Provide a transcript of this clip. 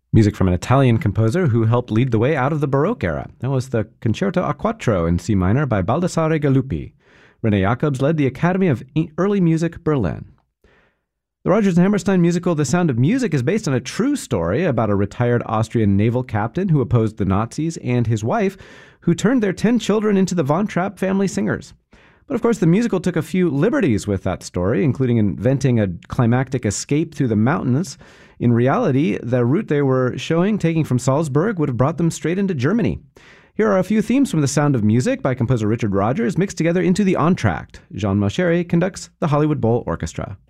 Music from an Italian composer who helped lead the way out of the Baroque era. That was the Concerto a Quattro in C minor by Baldassare Galuppi. René Jacobs led the Academy of Early Music, Berlin. The Rodgers and Hammerstein musical The Sound of Music is based on a true story about a retired Austrian naval captain who opposed the Nazis and his wife, who turned their 10 children into the Von Trapp family singers. But of course, the musical took a few liberties with that story, including inventing a climactic escape through the mountains. In reality, the route they were showing, taking from Salzburg, would have brought them straight into Germany. Here are a few themes from The Sound of Music by composer Richard Rodgers, mixed together into the entr'acte. Jean Mauchery conducts the Hollywood Bowl Orchestra.